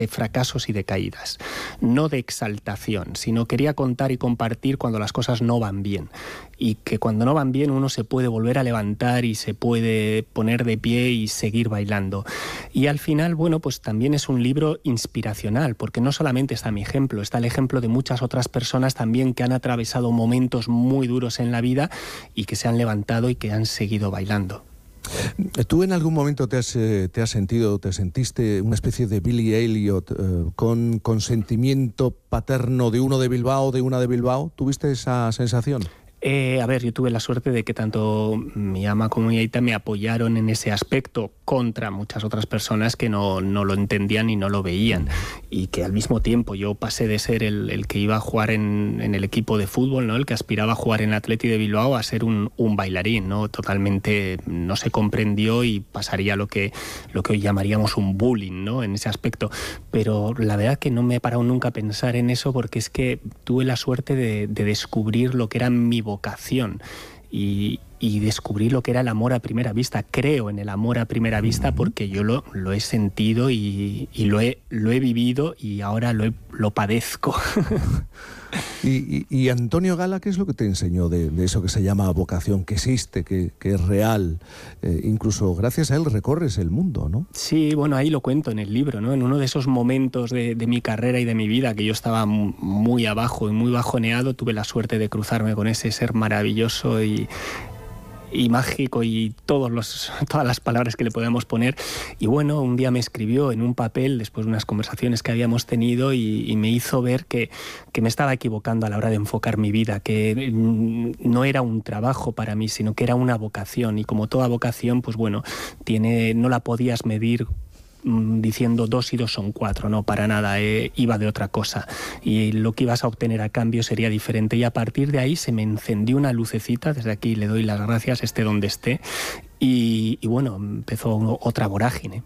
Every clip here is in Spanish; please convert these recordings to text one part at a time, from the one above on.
de fracasos y de caídas, no de exaltación, sino quería contar y compartir cuando las cosas no van bien, y que cuando no van bien uno se puede volver a levantar y se puede poner de pie y seguir bailando. Y al final, bueno, pues también es un libro inspiracional, porque no solamente está mi ejemplo, está el ejemplo de muchas otras personas también que han atravesado momentos muy duros en la vida y que se han levantado y que han seguido bailando. ¿Tú en algún momento te sentiste una especie de Billy Elliot con consentimiento paterno de uno de Bilbao, de una de Bilbao? ¿Tuviste esa sensación? A ver, yo tuve la suerte de que tanto mi ama como mi aita me apoyaron en ese aspecto contra muchas otras personas que no lo entendían y no lo veían, y que al mismo tiempo yo pasé de ser el que iba a jugar en el equipo de fútbol, ¿no?, el que aspiraba a jugar en el Athletic de Bilbao, a ser un bailarín, ¿no? Totalmente no se comprendió y pasaría lo que hoy llamaríamos un bullying, ¿no?, en ese aspecto. Pero la verdad que no me he parado nunca a pensar en eso, porque es que tuve la suerte de descubrir lo que era mi vocación y descubrí lo que era el amor a primera vista. Creo en el amor a primera vista porque yo lo he sentido y lo he vivido, y ahora lo padezco. ¿Y Antonio Gala qué es lo que te enseñó de eso que se llama vocación, que existe, que es real? Incluso gracias a él recorres el mundo, ¿no? Sí, bueno, ahí lo cuento en el libro, ¿no? En uno de esos momentos de mi carrera y de mi vida que yo estaba muy abajo y muy bajoneado, tuve la suerte de cruzarme con ese ser maravilloso y mágico y todas las palabras que le podemos poner. Y bueno, un día me escribió en un papel, después de unas conversaciones que habíamos tenido, y me hizo ver que me estaba equivocando a la hora de enfocar mi vida, que no era un trabajo para mí, sino que era una vocación. Y como toda vocación, pues bueno, no la podías medir diciendo 2 y 2 son 4, no, para nada, iba de otra cosa, y lo que ibas a obtener a cambio sería diferente, y a partir de ahí se me encendió una lucecita. Desde aquí le doy las gracias, esté donde esté, y bueno, empezó otra vorágine.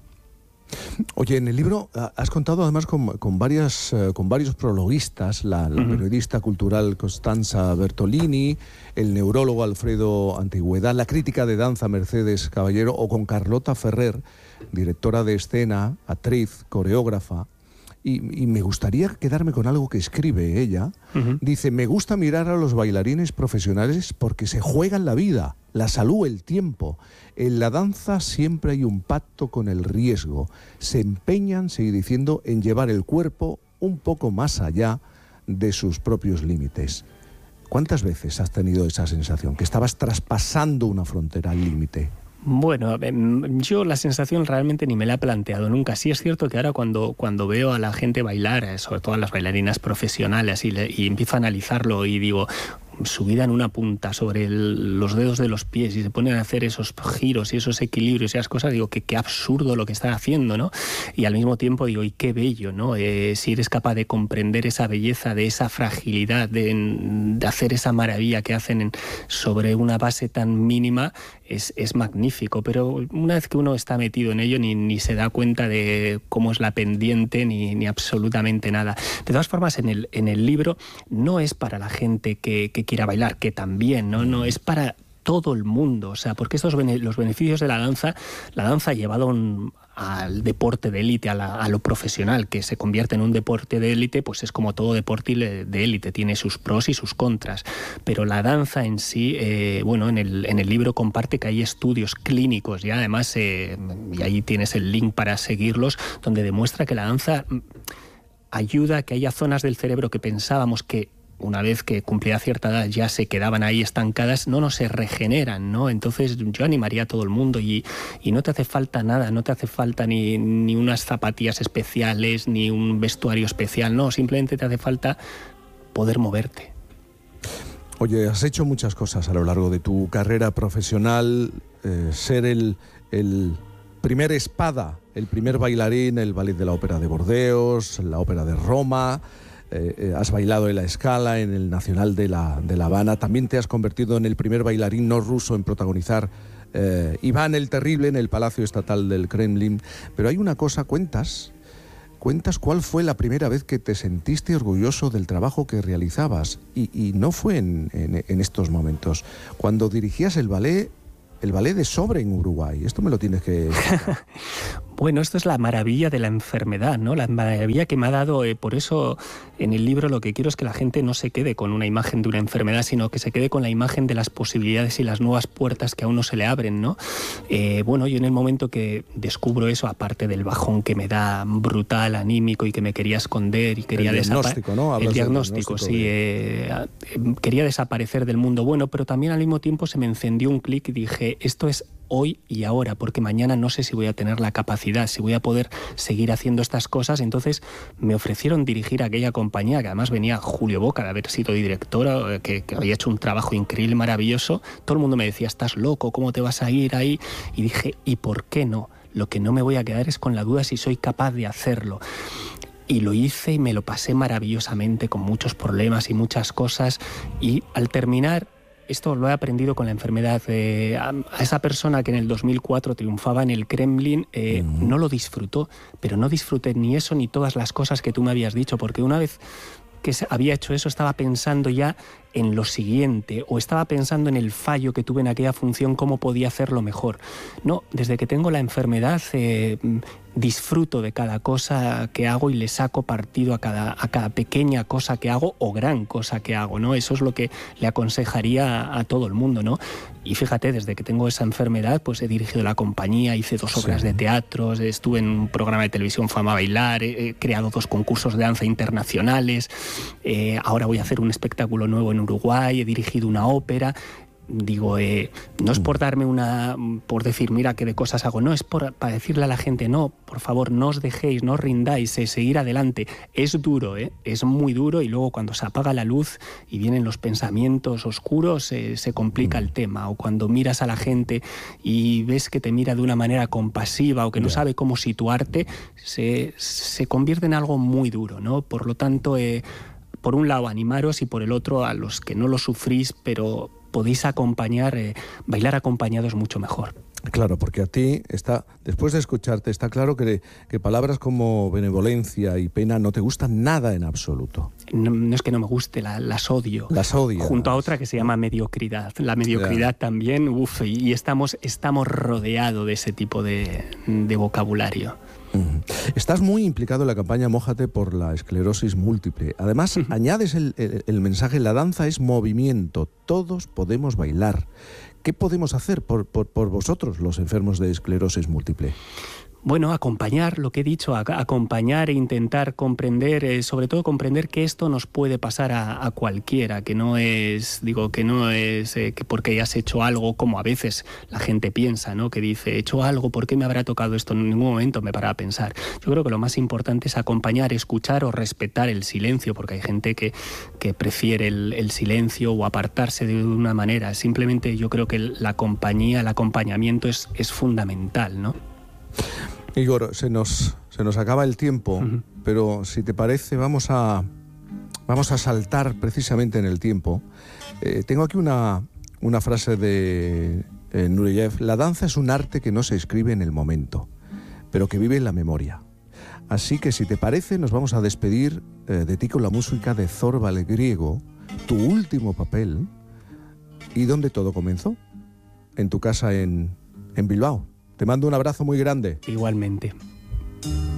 Oye, en el libro has contado además con varios prologuistas, la periodista cultural Costanza Bertolini, el neurólogo Alfredo Antigüedad, la crítica de danza Mercedes Caballero, o con Carlota Ferrer, directora de escena, actriz, coreógrafa. Y me gustaría quedarme con algo que escribe ella. Dice: me gusta mirar a los bailarines profesionales porque se juegan la vida, la salud, el tiempo. En la danza siempre hay un pacto con el riesgo. Se empeñan, sigue diciendo, en llevar el cuerpo un poco más allá de sus propios límites. ¿Cuántas veces has tenido esa sensación, que estabas traspasando una frontera al límite? Bueno, yo la sensación realmente ni me la he planteado nunca. Sí es cierto que ahora cuando veo a la gente bailar, sobre todo a las bailarinas profesionales, y empiezo a analizarlo y digo, subida en una punta sobre los dedos de los pies, y se ponen a hacer esos giros y esos equilibrios y esas cosas, digo que qué absurdo lo que están haciendo, ¿no? Y al mismo tiempo digo, y qué bello, ¿no? Si eres capaz de comprender esa belleza, de esa fragilidad, de hacer esa maravilla que hacen sobre una base tan mínima, es magnífico. Pero una vez que uno está metido en ello, ni se da cuenta de cómo es la pendiente, ni absolutamente nada. De todas formas, en el libro no es para la gente que quiera bailar, que también, no es para todo el mundo, o sea, porque los beneficios de la danza llevado al deporte de élite, a lo profesional, que se convierte en un deporte de élite, pues es como todo deporte de élite, tiene sus pros y sus contras. Pero la danza en sí, bueno, en el libro comparte que hay estudios clínicos, y además, y ahí tienes el link para seguirlos, donde demuestra que la danza ayuda a que haya zonas del cerebro que pensábamos que una vez que cumplía cierta edad ya se quedaban ahí estancadas, no se regeneran, ¿no? Entonces yo animaría a todo el mundo, y no te hace falta nada, no te hace falta ni unas zapatillas especiales, ni un vestuario especial, no, simplemente te hace falta poder moverte. Oye, has hecho muchas cosas a lo largo de tu carrera profesional, ser el primer espada, el primer bailarín, el Ballet de la Ópera de Bordeos, la Ópera de Roma. Has bailado en la Scala, en el Nacional de La Habana. También te has convertido en el primer bailarín no ruso en protagonizar Iván el Terrible en el Palacio Estatal del Kremlin. Pero hay una cosa, cuentas cuál fue la primera vez que te sentiste orgulloso del trabajo que realizabas. Y no fue en estos momentos. Cuando dirigías el ballet de Sobre en Uruguay. Esto me lo tienes que... Bueno, esto es la maravilla de la enfermedad, ¿no? La maravilla que me ha dado, por eso en el libro lo que quiero es que la gente no se quede con una imagen de una enfermedad, sino que se quede con la imagen de las posibilidades y las nuevas puertas que a uno se le abren, ¿no? Bueno, yo en el momento que descubro eso, aparte del bajón que me da brutal, anímico y que me quería esconder y quería desaparecer. El diagnóstico, ¿no? El diagnóstico, sí. Quería desaparecer del mundo. Bueno, pero también al mismo tiempo se me encendió un clic y dije, esto es hoy y ahora, porque mañana no sé si voy a tener la capacidad, si voy a poder seguir haciendo estas cosas. Entonces me ofrecieron dirigir aquella compañía, que además venía Julio Boca de haber sido directora, que había hecho un trabajo increíble, maravilloso. Todo el mundo me decía, estás loco, ¿cómo te vas a ir ahí? Y dije, ¿y por qué no? Lo que no me voy a quedar es con la duda si soy capaz de hacerlo. Y lo hice y me lo pasé maravillosamente, con muchos problemas y muchas cosas. Y al terminar, esto lo he aprendido con la enfermedad. A esa persona que en el 2004 triunfaba en el Kremlin, no lo disfrutó, pero no disfruté ni eso ni todas las cosas que tú me habías dicho, porque una vez que había hecho eso estaba pensando ya en lo siguiente, o estaba pensando en el fallo que tuve en aquella función, cómo podía hacerlo mejor. No, desde que tengo la enfermedad disfruto de cada cosa que hago y le saco partido a cada pequeña cosa que hago o gran cosa que hago, ¿no? Eso es lo que le aconsejaría a todo el mundo, ¿no? Y fíjate, desde que tengo esa enfermedad, pues he dirigido la compañía, hice 2 obras de teatro, estuve en un programa de televisión Fama Bailar, he creado 2 concursos de danza internacionales, ahora voy a hacer un espectáculo nuevo en Uruguay, he dirigido una ópera. Digo, no es por darme por decir, mira qué de cosas hago, no, es para decirle a la gente, no, por favor, no os dejéis, no os rindáis, seguir adelante. Es duro, es muy duro, y luego cuando se apaga la luz y vienen los pensamientos oscuros, se complica el tema. O cuando miras a la gente y ves que te mira de una manera compasiva o que no sabe cómo situarte, se convierte en algo muy duro, ¿no? Por lo tanto, por un lado, animaros, y por el otro, a los que no lo sufrís, pero podéis acompañar, bailar acompañado es mucho mejor. Claro, porque a ti, después de escucharte, está claro que palabras como benevolencia y pena no te gustan nada en absoluto. No es que no me guste, las odio. Las odias. Junto a otra que se llama mediocridad. La mediocridad también, y estamos rodeados de ese tipo de vocabulario. Estás muy implicado en la campaña Mójate por la esclerosis múltiple. Además, añades el mensaje, la danza es movimiento, todos podemos bailar. ¿Qué podemos hacer por vosotros, los enfermos de esclerosis múltiple? Bueno, acompañar, lo que he dicho, acompañar e intentar comprender, sobre todo comprender que esto nos puede pasar a cualquiera, que no es que porque hayas hecho algo, como a veces la gente piensa, ¿no? Que dice, he hecho algo, ¿por qué me habrá tocado esto? En ningún momento me para a pensar. Yo creo que lo más importante es acompañar, escuchar o respetar el silencio, porque hay gente que prefiere el silencio o apartarse de una manera. Simplemente yo creo que la compañía, el acompañamiento es fundamental, ¿no? Igor, se nos acaba el tiempo, pero si te parece vamos a saltar precisamente en el tiempo. Tengo aquí una frase de Nureyev: la danza es un arte que no se escribe en el momento, pero que vive en la memoria. Así que si te parece nos vamos a despedir de ti con la música de Zorba el Griego, tu último papel, y donde todo comenzó, en tu casa en Bilbao. Te mando un abrazo muy grande. Igualmente.